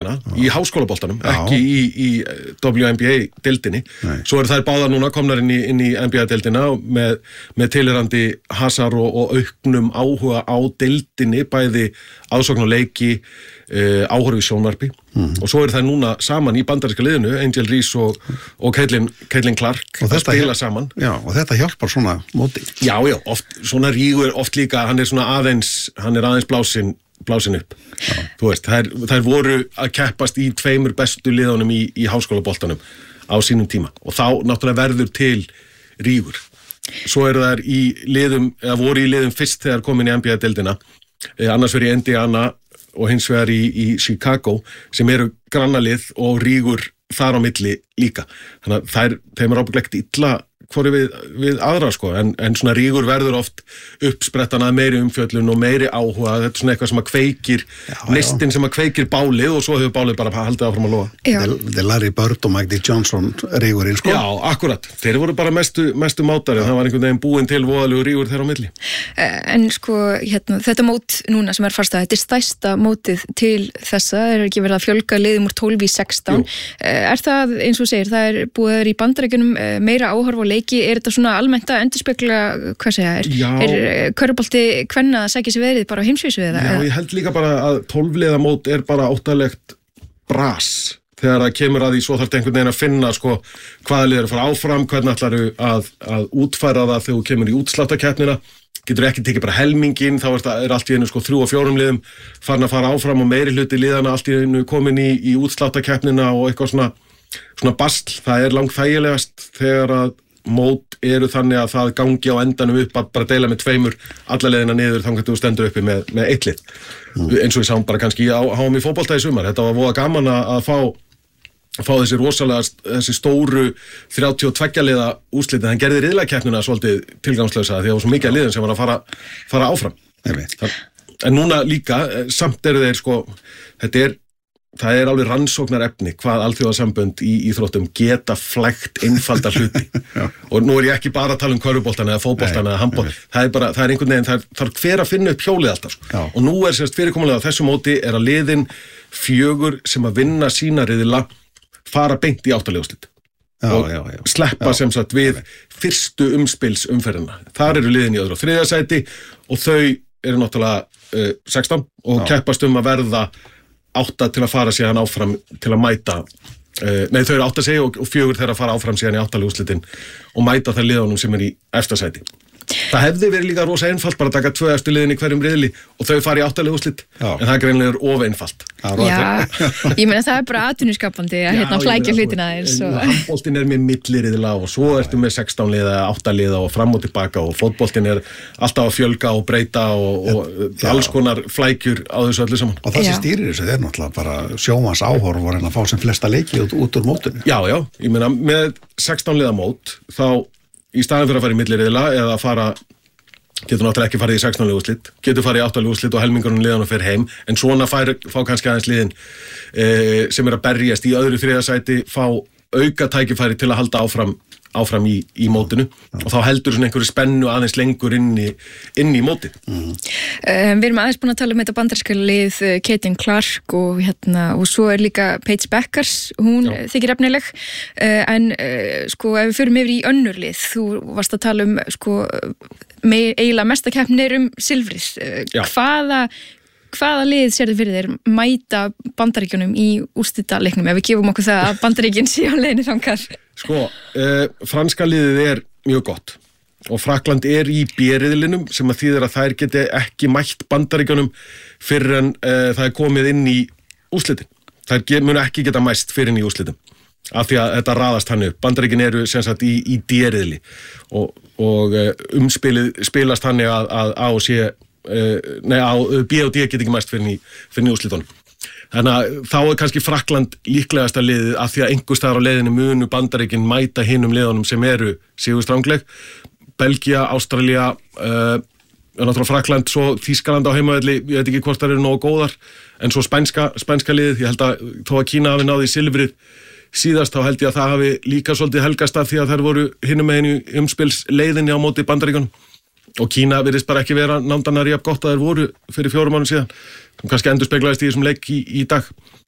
allavega, í háskólaboltanum, ekki í WNBA-deildinni. Svo þær báðar núna komnar inn í NBA-deildina með tilheyrandi hasar og auknum áhuga á deildinni, bæði aðsókn og leiki, áhorfi sjónvarpi. Og svo þær núna saman í bandaríska liðinu, Angel Reese og Caitlin Clark að spila saman. Já, og þetta hjálpar svona móti. Já, svona rígur oft líka, hann er aðeins blásin upp. Þú veist, þær voru að keppast í 2 bestu liðunum í háskólaboltanum á sínum tíma og þá náttúrulega verður til rígur. Svo þær voru í liðum fyrst þegar komin í NBA-deildina, annars verið í Indiana og hins vegar í Chicago sem eru grannalið og rígur þar á milli líka. Þannig að þeim ábyggilegt illa hvoru við aðra sko, en svona rígur verður oft uppsprettan að meiri umfjöllun og meiri áhuga, þetta svona eitthvað sem að kveikir nestin sem að kveikir bálið og svo hefur bálið bara haldið áfram að loga. Þetta Larry Bird og Magic Johnson rígurinn sko. Já, akkurat, þeir voru bara mestu mátari, það var einhvern veginn búin til voðalegu rígur þeirra á milli. En sko, þetta mót núna sem fasta, þetta stærsta mótið til þessa, ekki verið að fjölga liðum úr 12 í 16. Það, eins og segir, það búið í Bandaríkjunum meira áhorf og leiki, þetta svona almennt að endurspegla, hvað segja körfubolti kvenna að sækja sér verið bara á heimsvísu við það? Já, ég held líka bara að 12 liða mót bara óttalegt bras þegar það kemur að því svo þarf einhvern veginn að finna sko hvaða liður að fara áfram, hvernig ætlarðu að útfæra það þegar þú kemur í útsláttarkeppnina, getur ekki tekið bara helmingin, þá allt í einu sko 3 og 4 liðum farin að fara áfram og meiri hluti liðana allt í einu komin í útsláttarkeppnina og eitthvað svona basl, það langþægilegast þegar að mót eru þannig að það gangi á endanum upp að bara deila með 2 alla leiðina niður þannig að þú stendur uppi með 1 lið. Eins og við sáum bara kannski á HM í fótbolta í sumar. Þetta var voða gaman að fá þessi stóru 32 liða úrslit, en hann gerði riðlakeppnina svolítið tilgangslausa því það var svo mikið af liðum sem var að fara áfram. En núna líka, samt eru þeir sko, það er alveg rannsóknarefni hvað alþjóðasambönd í íþróttum geta flækt einfalda hluti. Og nú ég ekki bara að tala körfuboltana eða fótboltana eða handbolta. Það er einhvern veginn, það þarf hver að finna upp hjólið alltaf. Sko. Og nú fyrirkomulega á þessu móti að liðin 4 sem að vinna sína riðla fara beint í 8 liðslit. Og sleppa sem sagt við fyrstu umspilsumferðina. Þar eru liðin í 2. og 3. sæti og þau eru náttúrulega 16 og keppast að verða 8 til að fara síðan áfram til að mæta þau eru 8 segi og 4 þeirra fara áfram síðan í 8 úrslitin og mæta þær liðunum sem í efsta sæti. Það hefði verið líka rosa einfalt bara að taka 2 efstu liðin í hverjum riðli og þau fara í 8 úrslit, en það greinlega of einfalt. Já, ég meina það bara atvinnuskapandi að flækja hlutina aðeins. Handboltinn með milliriðla og svo ertu með 16 liða, 8 liða og fram og tilbaka og fótboltinn alltaf að fjölga og breyta og alls konar flækjur á þessu öllu saman. Og það sem stýrir þessu er náttúrulega bara sjónvarps áhorf og reyna að fá sem flesta leiki út úr mótinu. Já, ég meina með 16 liða mót þá í staðin fyrir að fara í milliriðla eða getur náttúrulega ekki farið í 16 úrslit, getur farið í 8 úrslit og helmingurinn liðanum fer heim, en svona fá kannski aðeins liðin sem að berjast í 2. 3. sæti, fá auka tækifæri til að halda áfram í mótinu og þá heldur svona einhverju spennu aðeins lengur inn í mótið. Við erum aðeins búin að tala þetta bandaríska lið Caitlin Clark og svo líka Paige Bueckers, hún þykir efnileg, en sko ef við förum yfir í önnur lið, þú varst að tala sko eiginlega mestakeppnir silfrið, hvaða lið sér þið fyrir þeir mæta Bandaríkjunum í úrslitaleiknum ef við gefum okkur það að Bandaríkin sé á leiðinni þangað? Sko, franska liðið mjög gott og Frakkland í B-riðlinum sem að þýðir að þær geti ekki mætt Bandaríkjunum fyrr en það komið inn í úrslitin. Þær munu ekki geta mæst fyrr inn í úrslitin af því að þetta raðast hann upp. Bandaríkin eru sem sagt í D-riðli og umspilið spilast hann að A og C B og D get ekki mæst fyrir í úrslitunum. Þannig að þá kannski Frakkland líklegasta liðið af því að einhvers staðar á leiðinu munu Bandaríkin mæta hinum liðunum sem eru sigurstrangleg. Belgía, Ástralía, náttúrulega Frakkland, svo Þýskaland á heimavelli, ég veit ekki hvort það eru nógu góðar, en svo spænska liðið, ég held að þó að Kína hafi náði silfrið síðast, þá held ég að það hafi líka svolítið helgast af því að þær voru hinum megin í umspilsleiðinni á móti Bandaríkjunum. Og Kína virðist bara ekki vera nándannari jafn gott að þeir voru fyrir 4 mánuðum síðan. Það kannski endurspeglaðist í þessum leik í dag.